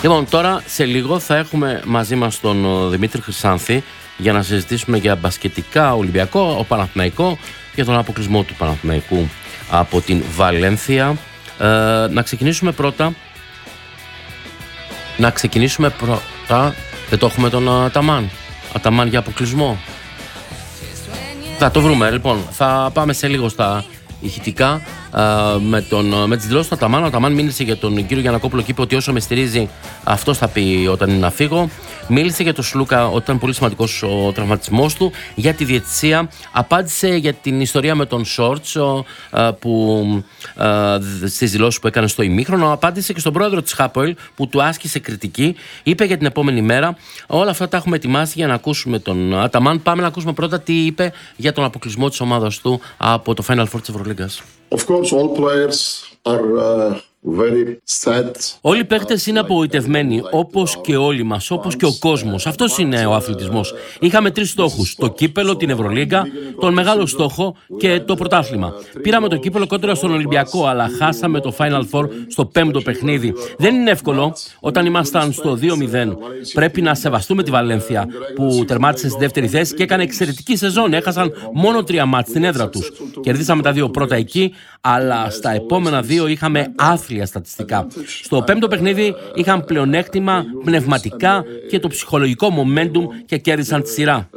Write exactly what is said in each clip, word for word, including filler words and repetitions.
Λοιπόν, τώρα σε λίγο θα έχουμε μαζί μας τον Δημήτρη Χρυσάνθη για να συζητήσουμε για μπασκετικά Ολυμπιακό, ο Παναθηναϊκό, για τον αποκλεισμό του Παναθηναϊκού από την Βαλένθια. Ε, να ξεκινήσουμε πρώτα. Να ξεκινήσουμε πρώτα. Δεν το έχουμε τον Αταμάν. Αταμάν για αποκλεισμό. Θα το βρούμε. Λοιπόν, θα πάμε σε λίγο στα ηχητικά uh, με, τον, με τις δηλώσεις του Αταμάν. Ο Αταμάν μίλησε για τον κύριο Γιαννακόπουλο και είπε ότι όσο με στηρίζει, αυτός θα πει όταν είναι να φύγω. Μίλησε για τον Σλούκα ότι ήταν πολύ σημαντικός ο τραυματισμός του. Για τη διαιτησία. Απάντησε για την ιστορία με τον Σόρτς uh, που uh, στις δηλώσεις που έκανε στο ημίχρονο. Απάντησε και στον πρόεδρο της Χάποελ που του άσκησε κριτική. Είπε για την επόμενη μέρα. Όλα αυτά τα έχουμε ετοιμάσει για να ακούσουμε τον Αταμάν. Πάμε να ακούσουμε πρώτα τι είπε για τον αποκλεισμό της ομάδας του από το Final Four της Ευρωλίγκας. Of course, all players are uh, very sad. Όλοι οι παίκτες είναι απογοητευμένοι, όπως και όλοι μας, όπως και ο κόσμος. Αυτός είναι ο αθλητισμός. Είχαμε τρεις στόχους: το κύπελο, την Ευρωλίγκα, τον μεγάλο στόχο και το πρωτάθλημα. Πήραμε το κύπελο κόντρα στον Ολυμπιακό, αλλά χάσαμε το Final Four στο πέμπτο παιχνίδι. Δεν είναι εύκολο όταν ήμασταν στο δύο μηδέν. Πρέπει να σεβαστούμε τη Βαλένθια που τερμάτισε στη δεύτερη θέση και έκανε εξαιρετική σεζόν. Έχασαν μόνο τρία μάτς στην έδρα τους. Κερδίσαμε τα δύο πρώτα εκεί, αλλά στα επόμενα δύο είχαμε άθλια στατιστικά. Στο πέμπτο παιχνίδι είχαν πλεονέκτημα πνευματικά και το ψυχολογικό momentum και κέρδισαν τη σειρά.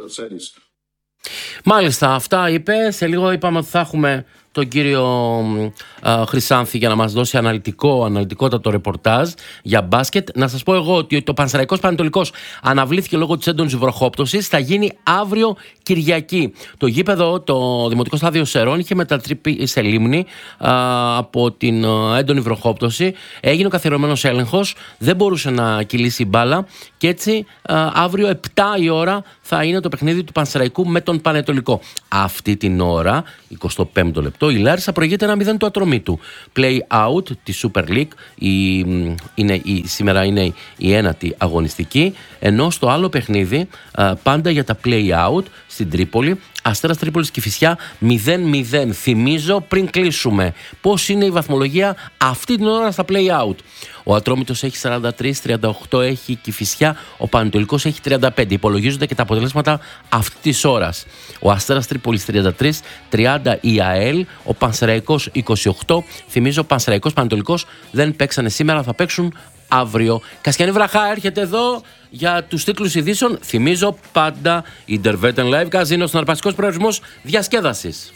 Μάλιστα, αυτά είπε. Σε λίγο είπαμε ότι θα έχουμε τον κύριο α, Χρυσάνθη για να μας δώσει αναλυτικό, αναλυτικότατο ρεπορτάζ για μπάσκετ. Να σας πω εγώ ότι το Πανσεραϊκός Πανετολικός αναβλήθηκε λόγω της έντονης βροχόπτωσης. Θα γίνει αύριο Κυριακή. Το γήπεδο, το Δημοτικό Στάδιο Σερών, είχε μετατραπεί σε λίμνη α, από την α, έντονη βροχόπτωση. Έγινε ο καθιερωμένος έλεγχος, δεν μπορούσε να κυλήσει η μπάλα και έτσι α, αύριο επτά η ώρα θα είναι το παιχνίδι του Πανσεραϊκού με τον Πανετολικό. Αυτή την ώρα, εικοστό πέμπτο λεπτό, η Λάρισα προηγείται ένα μηδέν του Ατρωμίτου. Play out τη Super League, η, είναι, η, σήμερα είναι η ένατη αγωνιστική, ενώ στο άλλο παιχνίδι, α, πάντα για τα play out στην Τρίπολη, Αστέρας Τρίπολης Κηφισιά μηδέν μηδέν. Θυμίζω πριν κλείσουμε πώς είναι η βαθμολογία αυτή την ώρα στα play out. Ο Ατρόμητος έχει σαράντα τρία, τριάντα οκτώ έχει η Κηφισιά, ο Πανετολικός έχει τριάντα πέντε. Υπολογίζονται και τα αποτελέσματα αυτή της ώρας. Ο Αστέρας Τρίπολης τριάντα τρία, τριάντα η ΑΕΛ, ο Πανσεραϊκός είκοσι οκτώ. Θυμίζω, ο Πανσεραϊκός Πανετολικός δεν παίξανε σήμερα, θα παίξουν αύριο. Κασιανή Βραχά έρχεται εδώ για τους τίτλους ειδήσεων. Θυμίζω πάντα Intervetten Live Casino, συναρπαστικός προορισμός διασκέδασης.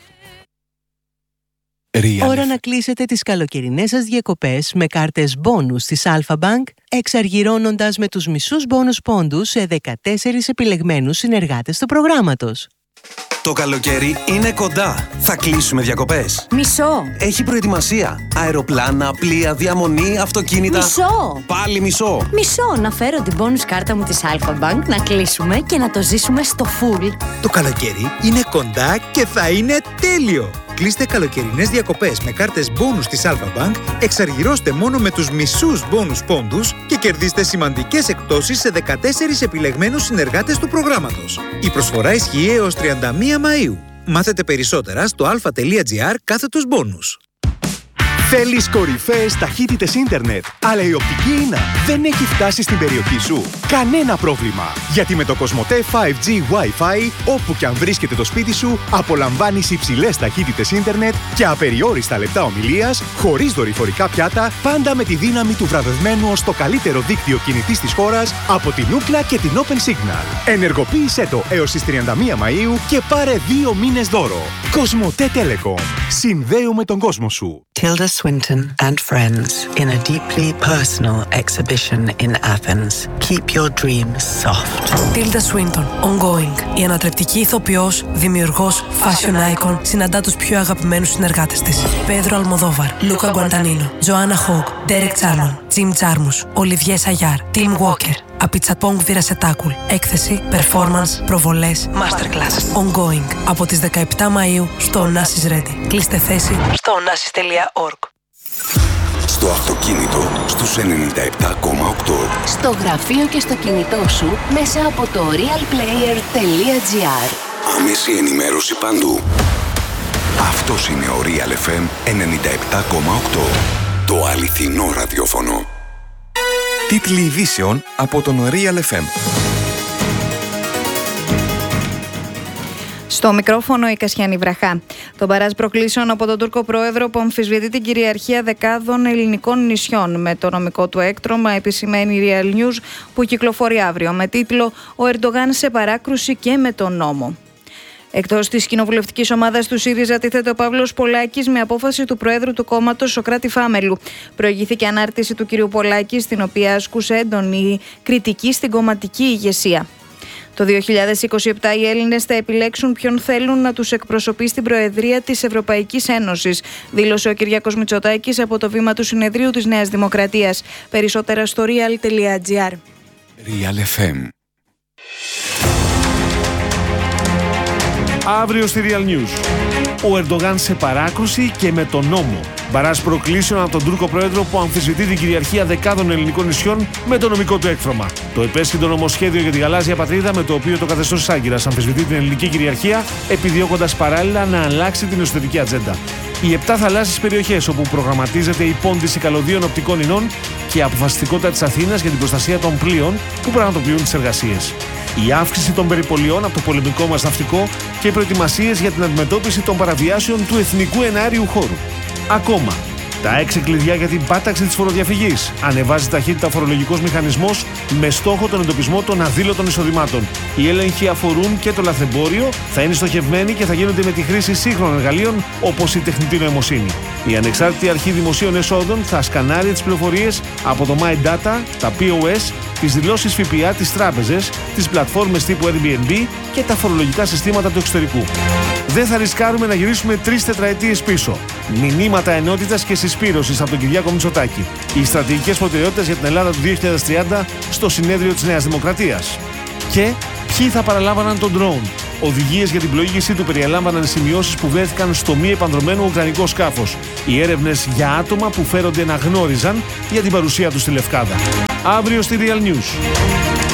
Ώρα να κλείσετε τις καλοκαιρινές σας διακοπές με κάρτες μπόνους της Alpha Bank, εξαργυρώνοντας με τους μισούς μπόνους πόντους σε δεκατέσσερις επιλεγμένους συνεργάτες του προγράμματος. Το καλοκαίρι είναι κοντά. Θα κλείσουμε διακοπές. Μισό. Έχει προετοιμασία. Αεροπλάνα, πλοία, διαμονή, αυτοκίνητα. Μισό. Πάλι μισό. Μισό. Να φέρω την bonus κάρτα μου της Alpha Bank, να κλείσουμε και να το ζήσουμε στο full. Το καλοκαίρι είναι κοντά και θα είναι τέλειο. Κλείστε καλοκαιρινές διακοπές με κάρτες μπόνους της Alpha Bank, εξαργυρώστε μόνο με τους μισούς μπόνους πόντους και κερδίστε σημαντικές εκπτώσεις σε δεκατέσσερις επιλεγμένους συνεργάτες του προγράμματος. Η προσφορά ισχύει έως τριάντα μία Μαΐου. Μάθετε περισσότερα στο alpha.gr κάθετος μπόνους. Θέλεις κορυφαίες ταχύτητες ίντερνετ, αλλά η οπτική ίνα δεν έχει φτάσει στην περιοχή σου? Κανένα πρόβλημα, γιατί με το Κοσμοτέ φάιβ τζι Wi-Fi, όπου και αν βρίσκεται το σπίτι σου, απολαμβάνεις υψηλές ταχύτητες ίντερνετ και απεριόριστα λεπτά ομιλίας, χωρίς δορυφορικά πιάτα, πάντα με τη δύναμη του βραβευμένου ως το καλύτερο δίκτυο κινητής της χώρας από την Ookla και την Open Signal. Ενεργοποίησέ το έως τις τριάντα μία Μαΐου και πάρε δύο μήνες δώρο. Κοσμοτέ Telecom. Συνδέουμε τον κόσμο σου. Tilda Swinton and friends in a deeply personal exhibition in Athens. Keep your dreams soft. Tilda Swinton, ongoing. Η ανατρεπτική ηθοποιός, δημιουργός, fashion icon, συναντά τους πιο αγαπημένους συνεργάτες της. Πέδρο Αλμοδόβαρ, Λούκα Γκουαντανίνο, Τζοάννα Χόγκ, Ντέρεκ Τσάρμον, Τζιμ Τζάρμους, Ολιβιέ Σαγιάρ, Τιμ Walker. Απιτσαπόγκ Βιρασετάκουλ. Έκθεση, performance, προβολές, masterclass. Ongoing. Από τις δεκαεπτά Μαΐου στο Onassis Ready. Κλείστε θέση στο onassis τελεία org. Στο αυτοκίνητο στους ενενήντα επτά κόμμα οκτώ. Στο γραφείο και στο κινητό σου μέσα από το realplayer τελεία gr. Άμεση ενημέρωση παντού. Αυτός είναι ο Real εφ εμ ενενήντα επτά κόμμα οκτώ. Το αληθινό ραδιόφωνο. Τίτλοι ειδήσεων από τον Real εφ εμ. Στο μικρόφωνο η Κασιανή Βραχά. Το μπαράζ προκλήσεων από τον Τούρκο πρόεδρο που αμφισβητεί την κυριαρχία δεκάδων ελληνικών νησιών με το νομικό του έκτρωμα, επισημαίνει η Real News, που κυκλοφορεί αύριο με τίτλο «Ο Ερντογάν σε παράκρουση και με τον νόμο». Εκτός της κοινοβουλευτικής ομάδας του ΣΥΡΙΖΑ τίθεται ο Παύλος Πολάκης με απόφαση του Προέδρου του κόμματος Σωκράτη Φάμελου. Προηγήθηκε ανάρτηση του κ. Πολάκη, στην οποία ασκούσε έντονη κριτική στην κομματική ηγεσία. Το δύο χιλιάδες είκοσι επτά οι Έλληνες θα επιλέξουν ποιον θέλουν να τους εκπροσωπεί στην Προεδρία της Ευρωπαϊκής Ένωσης, δήλωσε ο Κυριάκος Μητσοτάκης από το βήμα του συνεδρίου της Νέας Δημοκρατίας. Περισσότερα στο real τελεία gr. Real εφ εμ. Αύριο στη Real News. Ο Ερντογάν σε παράκρουση και με τον νόμο. Μπαράζ προκλήσεων από τον Τούρκο πρόεδρο που αμφισβητεί την κυριαρχία δεκάδων ελληνικών νησιών με το νομικό του έκτρωμα. Το επέσχυντο νομοσχέδιο για τη γαλάζια πατρίδα, με το οποίο το καθεστώς της Άγκυρας αμφισβητεί την ελληνική κυριαρχία, επιδιώκοντας παράλληλα να αλλάξει την εσωτερική ατζέντα. Οι επτά θαλάσσιες περιοχές όπου προγραμματίζεται η πόντιση καλωδίων οπτικών ινών και η αποφασιστικότητα της Αθήνας για την προστασία των πλοίων που πραγματοποιούν τις εργασίες. Η αύξηση των περιπολιών από το πολεμικό μας ναυτικό και οι προετοιμασίες για την αντιμετώπιση των παραβιάσεων του εθνικού εναέριου χώρου. Ακόμα, τα έξι κλειδιά για την πάταξη της φοροδιαφυγής. Ανεβάζει ταχύτητα ο φορολογικός μηχανισμός με στόχο τον εντοπισμό των αδήλωτων εισοδημάτων. Οι έλεγχοι αφορούν και το λαθρεμπόριο, θα είναι στοχευμένοι και θα γίνονται με τη χρήση σύγχρονων εργαλείων όπως η τεχνητή νοημοσύνη. Η Ανεξάρτητη Αρχή Δημοσίων Εσόδων θα σκανάρει τις πληροφορίες από το My Data, τα πι ο ες, τις δηλώσεις ΦΠΑ, τις τράπεζες, τις πλατφόρμες τύπου Airbnb και τα φορολογικά συστήματα του εξωτερικού. Δεν θα ρισκάρουμε να γυρίσουμε τρεις τετραετίες πίσω. Μηνύματα ενότητας και συσπήρωσης από τον Κυριάκο Μητσοτάκη. Οι στρατηγικές προτεραιότητες για την Ελλάδα του δύο χιλιάδες τριάντα στο συνέδριο της Νέας Δημοκρατίας. Και ποιοι θα παραλάμβαναν τον drone. Οδηγίες για την πλοήγησή του περιέλαμβαναν σημειώσεις που βρέθηκαν στο μη επανδρωμένο ουκρανικό σκάφος. Οι έρευνες για άτομα που φέρονται να γνώριζαν για την παρουσία του στη Λευκάδα. Αύριο στη Real News.